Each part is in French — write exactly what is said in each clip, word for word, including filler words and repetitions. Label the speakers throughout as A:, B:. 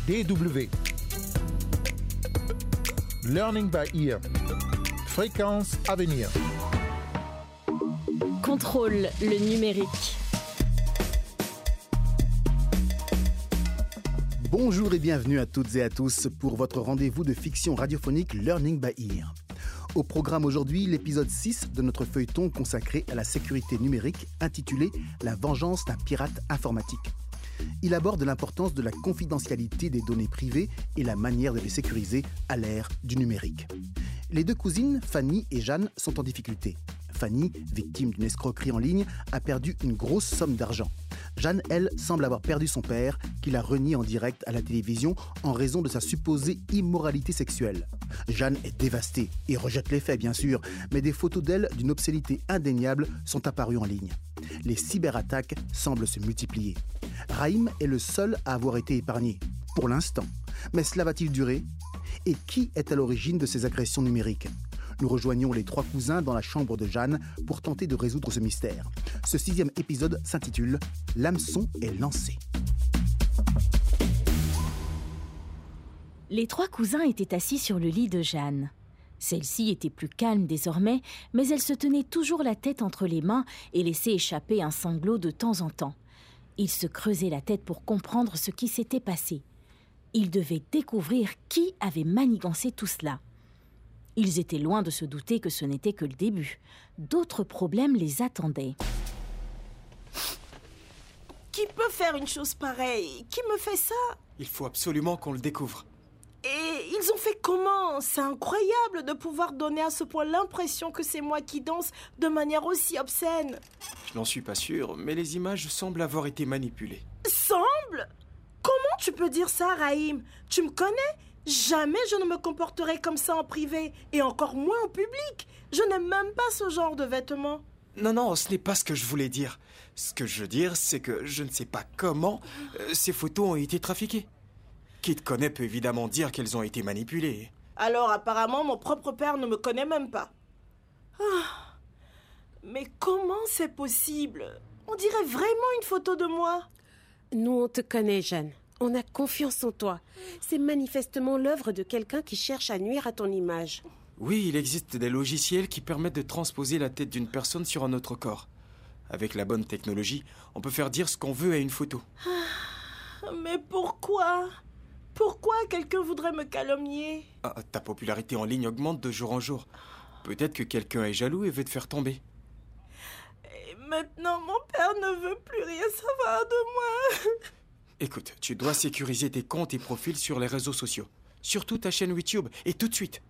A: D W. Learning by Ear. Fréquence à venir.
B: Contrôle le numérique.
C: Bonjour et bienvenue à toutes et à tous pour votre rendez-vous de fiction radiophonique Learning by Ear. Au programme aujourd'hui, l'épisode six de notre feuilleton consacré à la sécurité numérique intitulé « La vengeance d'un pirate informatique ». Il aborde l'importance de la confidentialité des données privées et la manière de les sécuriser à l'ère du numérique. Les deux cousines, Fanny et Jeanne, sont en difficulté. Fanny, victime d'une escroquerie en ligne, a perdu une grosse somme d'argent. Jeanne, elle, semble avoir perdu son père, qu'il a renié en direct à la télévision en raison de sa supposée immoralité sexuelle. Jeanne est dévastée et rejette les faits, bien sûr, mais des photos d'elle d'une obscénité indéniable sont apparues en ligne. Les cyberattaques semblent se multiplier. Raïm est le seul à avoir été épargné, pour l'instant. Mais cela va-t-il durer ? Et qui est à l'origine de ces agressions numériques ? Nous rejoignons les trois cousins dans la chambre de Jeanne pour tenter de résoudre ce mystère. Ce sixième épisode s'intitule « L'hameçon est lancé ».
B: Les trois cousins étaient assis sur le lit de Jeanne. Celle-ci était plus calme désormais, mais elle se tenait toujours la tête entre les mains et laissait échapper un sanglot de temps en temps. Ils se creusaient la tête pour comprendre ce qui s'était passé. Ils devaient découvrir qui avait manigancé tout cela. Ils étaient loin de se douter que ce n'était que le début. D'autres problèmes les attendaient.
D: Qui peut faire une chose pareille ? Qui me fait ça ?
E: Il faut absolument qu'on le découvre.
D: Et ils ont fait comment ? C'est incroyable de pouvoir donner à ce point l'impression que c'est moi qui danse de manière aussi obscène.
E: Je n'en suis pas sûr, mais les images semblent avoir été manipulées.
D: Semble ? Comment tu peux dire ça, Raïm ? Tu me connais ? Jamais je ne me comporterai comme ça en privé, et encore moins en public. Je n'aime même pas ce genre de vêtements.
E: Non, non, ce n'est pas ce que je voulais dire. Ce que je veux dire, c'est que je ne sais pas comment euh, ces photos ont été trafiquées. Qui te connaît peut évidemment dire qu'elles ont été manipulées.
D: Alors apparemment, mon propre père ne me connaît même pas. Ah, mais comment c'est possible ? On dirait vraiment une photo de moi.
F: Nous, on te connaît, Jeanne. On a confiance en toi. C'est manifestement l'œuvre de quelqu'un qui cherche à nuire à ton image.
E: Oui, il existe des logiciels qui permettent de transposer la tête d'une personne sur un autre corps. Avec la bonne technologie, on peut faire dire ce qu'on veut à une photo.
D: Ah, mais pourquoi ? Pourquoi quelqu'un voudrait me calomnier ?
E: Ah, ta popularité en ligne augmente de jour en jour. Peut-être que quelqu'un est jaloux et veut te faire tomber.
D: Et maintenant, mon père ne veut plus rien savoir de moi.
E: Écoute, tu dois sécuriser tes comptes et profils sur les réseaux sociaux. Surtout ta chaîne YouTube, et tout de suite.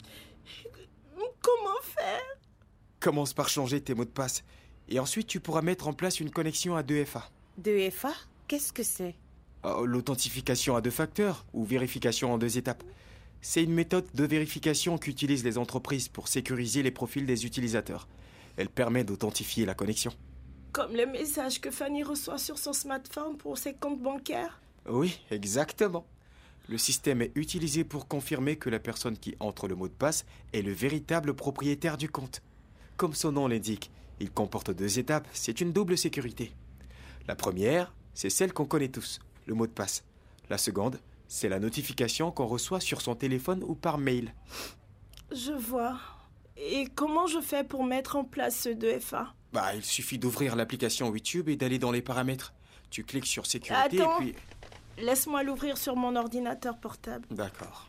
D: Comment faire ?
E: Commence par changer tes mots de passe. Et ensuite, tu pourras mettre en place une connexion à deux F A.
F: deux F A ? Qu'est-ce que c'est ?
E: Oh, l'authentification à deux facteurs, ou vérification en deux étapes. C'est une méthode de vérification qu'utilisent les entreprises pour sécuriser les profils des utilisateurs. Elle permet d'authentifier la connexion.
D: Comme les messages que Fanny reçoit sur son smartphone pour ses comptes bancaires ?
E: Oui, exactement. Le système est utilisé pour confirmer que la personne qui entre le mot de passe est le véritable propriétaire du compte. Comme son nom l'indique, il comporte deux étapes, c'est une double sécurité. La première, c'est celle qu'on connaît tous, le mot de passe. La seconde, c'est la notification qu'on reçoit sur son téléphone ou par mail.
D: Je vois. Et comment je fais pour mettre en place ce deux F A ?
E: Bah, il suffit d'ouvrir l'application YouTube et d'aller dans les paramètres. Tu cliques sur sécurité
D: Attends.
E: et puis...
D: Laisse-moi l'ouvrir sur mon ordinateur portable.
E: D'accord.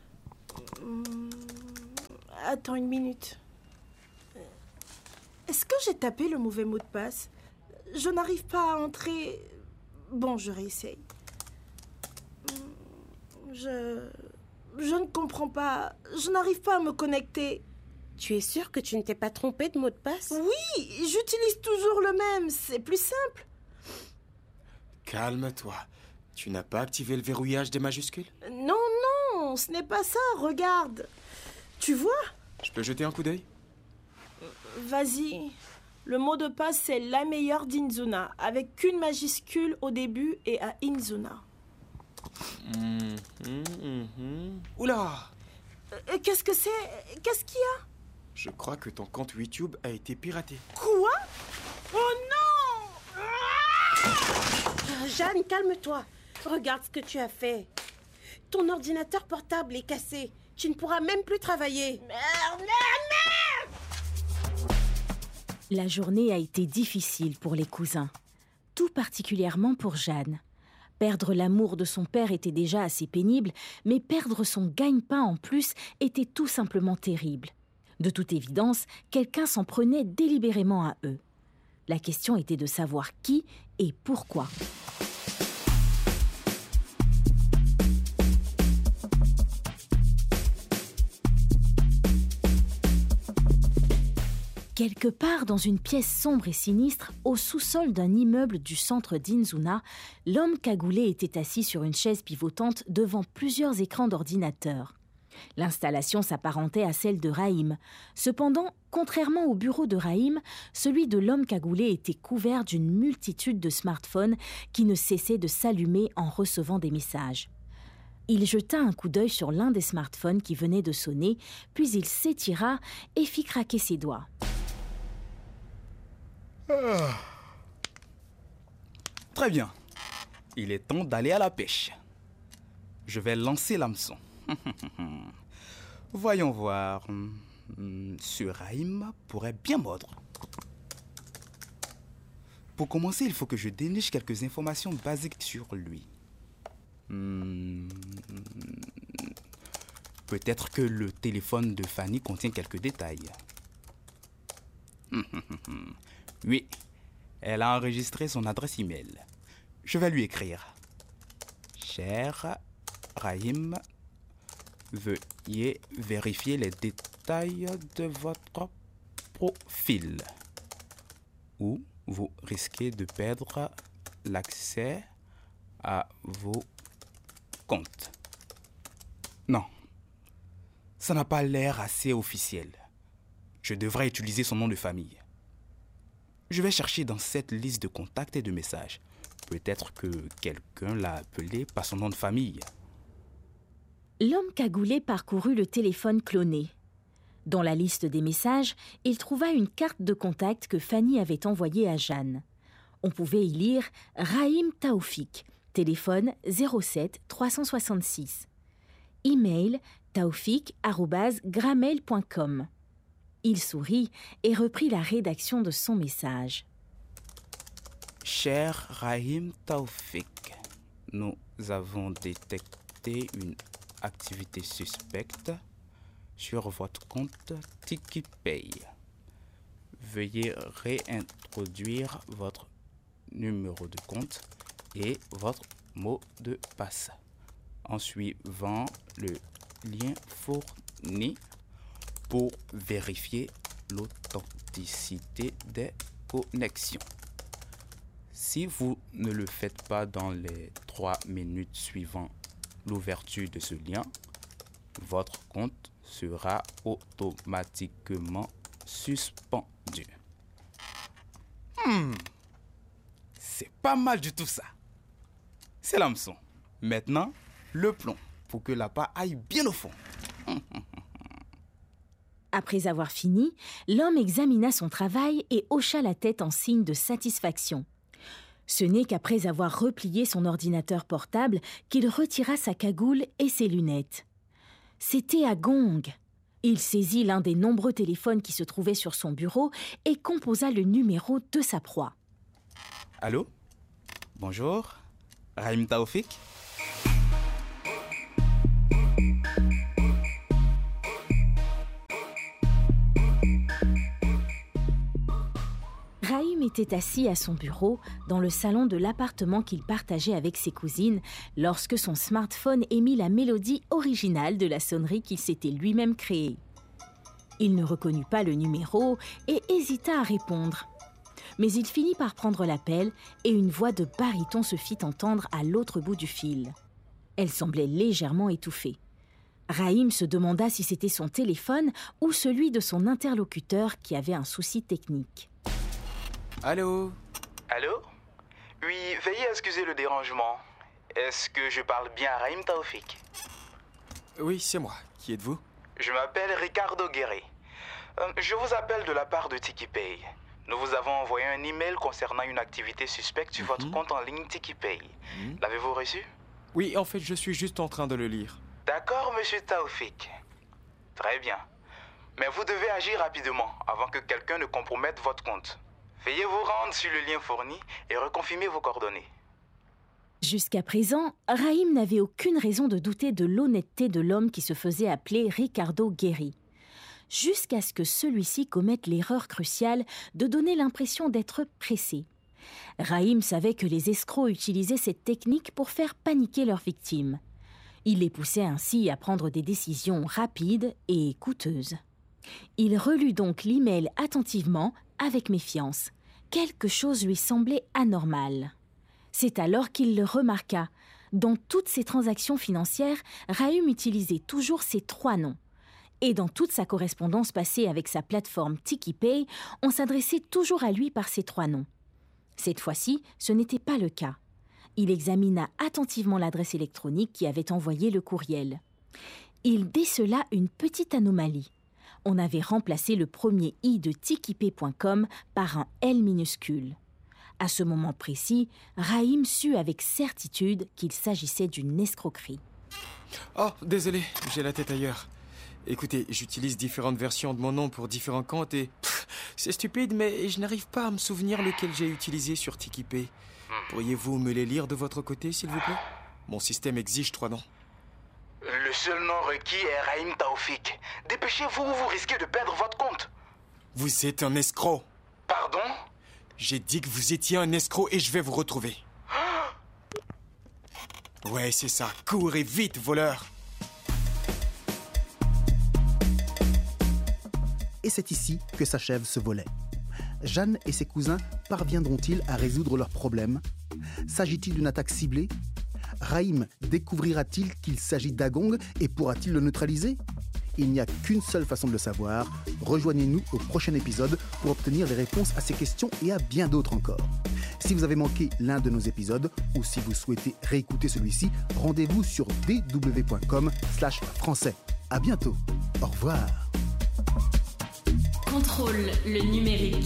D: Hum, Attends une minute. Est-ce que j'ai tapé le mauvais mot de passe ? Je n'arrive pas à entrer... Bon, je réessaye. Hum, Je... Je ne comprends pas. Je n'arrive pas à me connecter.
F: Tu es sûre que tu ne t'es pas trompée de mot de passe ?
D: Oui, j'utilise toujours le même. C'est plus simple.
E: Calme-toi. Tu n'as pas activé le verrouillage des majuscules ?
D: Non, non, ce n'est pas ça. Regarde. Tu vois ?
E: Je peux jeter un coup d'œil ?
D: Vas-y. Le mot de passe, c'est la meilleure d'Inzuna, avec qu'une majuscule au début et à Inzuna.
E: Mmh, mmh, mmh. Oula !
D: Euh, qu'est-ce que c'est ? Qu'est-ce qu'il y a ?
E: Je crois que ton compte YouTube a été piraté.
D: Quoi ? Oh non !
F: Jeanne, calme-toi. Regarde ce que tu as fait. ton ordinateur portable est cassé. Tu ne pourras même plus travailler.
D: Merde, merde, merde!
B: La journée a été difficile pour les cousins, tout particulièrement pour Jeanne. Perdre l'amour de son père était déjà assez pénible, mais perdre son gagne-pain en plus était tout simplement terrible. De toute évidence, quelqu'un s'en prenait délibérément à eux. La question était de savoir qui et pourquoi. Quelque part dans une pièce sombre et sinistre, au sous-sol d'un immeuble du centre d'Inzuna, l'homme cagoulé était assis sur une chaise pivotante devant plusieurs écrans d'ordinateur. L'installation s'apparentait à celle de Rahim. Cependant, contrairement au bureau de Rahim, celui de l'homme cagoulé était couvert d'une multitude de smartphones qui ne cessaient de s'allumer en recevant des messages. Il jeta un coup d'œil sur l'un des smartphones qui venait de sonner, puis il s'étira et fit craquer ses doigts.
G: Ah. Très bien. Il est temps d'aller à la pêche. Je vais lancer l'hameçon. Voyons voir. Ce Rahim pourrait bien mordre. Pour commencer, il faut que je déniche quelques informations basiques sur lui. Hmm. Peut-être que le téléphone de Fanny contient quelques détails. Oui, elle a enregistré son adresse email. Je vais lui écrire. Cher Rahim, veuillez vérifier les détails de votre profil. Ou vous risquez de perdre l'accès à vos comptes. Non, ça n'a pas l'air assez officiel. Je devrais utiliser son nom de famille. Je vais chercher dans cette liste de contacts et de messages. Peut-être que quelqu'un l'a appelé par son nom de famille.
B: L'homme cagoulé parcourut le téléphone cloné. Dans la liste des messages, il trouva une carte de contact que Fanny avait envoyée à Jeanne. On pouvait y lire « Rahim Taoufik », téléphone zéro sept trois cent soixante-six. Email taoufik arobase grammail point com. Il sourit et reprit la rédaction de son message.
G: Cher Rahim Taoufik, nous avons détecté une activité suspecte sur votre compte TikiPay. Veuillez réintroduire votre numéro de compte et votre mot de passe en suivant le lien fourni pour vérifier l'authenticité des connexions. Si vous ne le faites pas dans les trois minutes suivant l'ouverture de ce lien, votre compte sera automatiquement suspendu. Hmm, c'est pas mal du tout ça. C'est l'hameçon. Maintenant, le plomb pour que la part aille bien au fond.
B: Après avoir fini, l'homme examina son travail et hocha la tête en signe de satisfaction. Ce n'est qu'après avoir replié son ordinateur portable qu'il retira sa cagoule et ses lunettes. C'était à gong. Il saisit l'un des nombreux téléphones qui se trouvaient sur son bureau et composa le numéro de sa proie.
G: Allô? Bonjour, Rahim Taoufik?
B: Rahim était assis à son bureau dans le salon de l'appartement qu'il partageait avec ses cousines lorsque son smartphone émit la mélodie originale de la sonnerie qu'il s'était lui-même créée. Il ne reconnut pas le numéro et hésita à répondre. Mais il finit par prendre l'appel et une voix de baryton se fit entendre à l'autre bout du fil. Elle semblait légèrement étouffée. Rahim se demanda si c'était son téléphone ou celui de son interlocuteur qui avait un souci technique.
E: Allô?
G: Allô? Oui, veuillez excuser le dérangement. Est-ce que je parle bien à Rahim Taoufik?
E: Oui, c'est moi. Qui êtes-vous?
G: Je m'appelle Ricardo Guéré. Euh, je vous appelle de la part de TikiPay. Nous vous avons envoyé un email concernant une activité suspecte sur mm-hmm. votre compte en ligne TikiPay. Mm-hmm. L'avez-vous reçu?
E: Oui, en fait, je suis juste en train de le lire.
G: D'accord, monsieur Taoufik. Très bien. Mais vous devez agir rapidement avant que quelqu'un ne compromette votre compte. Veuillez vous rendre sur le lien fourni et reconfirmer vos coordonnées.
B: Jusqu'à présent, Rahim n'avait aucune raison de douter de l'honnêteté de l'homme qui se faisait appeler Ricardo Guerri. Jusqu'à ce que celui-ci commette l'erreur cruciale de donner l'impression d'être pressé. Rahim savait que les escrocs utilisaient cette technique pour faire paniquer leurs victimes. Il les poussait ainsi à prendre des décisions rapides et coûteuses. Il relut donc l'email attentivement, avec méfiance. Quelque chose lui semblait anormal. C'est alors qu'il le remarqua. Dans toutes ses transactions financières, Rahim utilisait toujours ses trois noms. Et dans toute sa correspondance passée avec sa plateforme TikiPay, on s'adressait toujours à lui par ces trois noms. Cette fois-ci, ce n'était pas le cas. Il examina attentivement l'adresse électronique qui avait envoyé le courriel. Il décela une petite anomalie. On avait remplacé le premier i de tikipay point com par un L minuscule. À ce moment précis, Rahim sut avec certitude qu'il s'agissait d'une escroquerie.
E: Oh, désolé, j'ai la tête ailleurs. Écoutez, j'utilise différentes versions de mon nom pour différents comptes et... Pff, c'est stupide, mais je n'arrive pas à me souvenir lequel j'ai utilisé sur TikiPay. Pourriez-vous me les lire de votre côté, s'il vous plaît? Mon système exige trois noms.
G: Le seul nom requis est Rahim Taoufik. Dépêchez-vous ou vous risquez de perdre votre compte.
E: Vous êtes un escroc.
G: Pardon?
E: J'ai dit que vous étiez un escroc et je vais vous retrouver. Ouais, c'est ça. Courez vite, voleur.
C: Et c'est ici que s'achève ce volet. Jeanne et ses cousins parviendront-ils à résoudre leurs problèmes? S'agit-il d'une attaque ciblée? Rahim découvrira-t-il qu'il s'agit d'Agong et pourra-t-il le neutraliser? Il n'y a qu'une seule façon de le savoir. Rejoignez-nous au prochain épisode pour obtenir les réponses à ces questions et à bien d'autres encore. Si vous avez manqué l'un de nos épisodes ou si vous souhaitez réécouter celui-ci, rendez-vous sur d w point com slash français. À bientôt. Au revoir.
B: Contrôle le numérique.